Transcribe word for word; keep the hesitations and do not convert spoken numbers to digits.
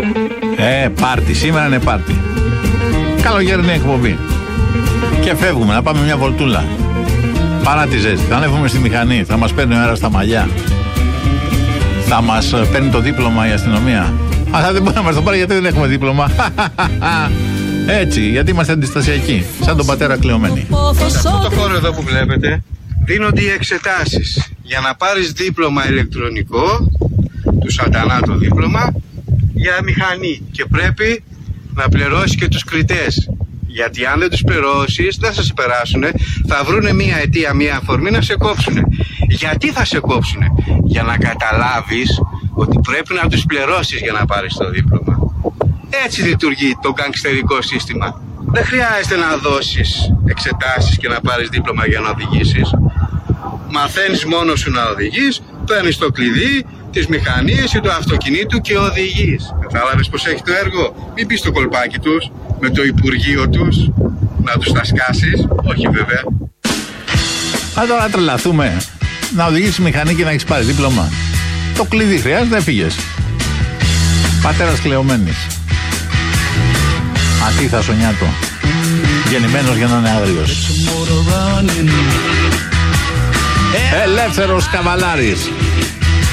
Ε, πάρτι, σήμερα είναι πάρτι. Καλοκαιρινή εκπομπή. Και φεύγουμε να πάμε μια βολτούλα. Παρά τη ζέστη. Θα ανέβουμε στη μηχανή, θα μας παίρνει ο αέρας στα μαλλιά. Θα μας παίρνει το δίπλωμα η αστυνομία. Αλλά δεν μπορεί να μας το πάρει γιατί δεν έχουμε δίπλωμα. Έτσι, γιατί είμαστε αντιστασιακοί. Σαν τον πατέρα κλεωμένοι. Σε αυτό το χώρο εδώ που βλέπετε δίνονται οι εξετάσεις. Για να πάρεις δίπλωμα ηλεκτρονικό, του σατανά το δίπλωμα, για μηχανή. Και πρέπει να πληρώσεις και τους κριτές. Γιατί αν δεν τους πληρώσεις, δεν θα σε περάσουν. Θα βρούνε μία αιτία, μία αφορμή να σε κόψουν. Γιατί θα σε κόψουν? Για να καταλάβεις ότι πρέπει να τους πληρώσεις για να πάρεις το δίπλωμα. Έτσι λειτουργεί το γκανγκστερικό σύστημα. Δεν χρειάζεται να δώσεις εξετάσεις και να πάρεις δίπλωμα για να οδηγήσεις. Μαθαίνεις μόνος σου να οδηγείς, παίρνεις το κλειδί της μηχανής ή του αυτοκινήτου και οδηγείς. Κατάλαβες πως έχει το έργο? Μην πεις στο κολπάκι τους, με το Υπουργείο τους, να τους τα σκάσεις. Όχι βέβαια. Αν τώρα τρελαθούμε να οδηγήσεις μηχανή και να έχεις πάρει δίπλωμα. Το κλειδί χρειάζεται, έφυγες. Πατέρας κλεωμένης. Ατίθας ο Νιάτο. Γεννημένος για να είναι άγριος. Ελεύθερος καβαλάρης.